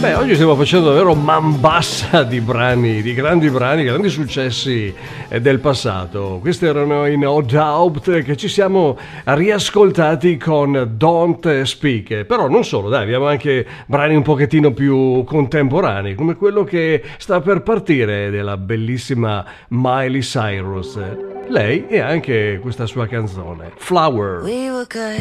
Beh, oggi stiamo facendo davvero man bassa di brani, di grandi brani, grandi successi del passato. Questi erano i No Doubt che ci siamo riascoltati con Don't Speak. Però non solo, dai, abbiamo anche brani un pochettino più contemporanei, come quello che sta per partire della bellissima Miley Cyrus. Lei e anche questa sua canzone, Flower. We were good,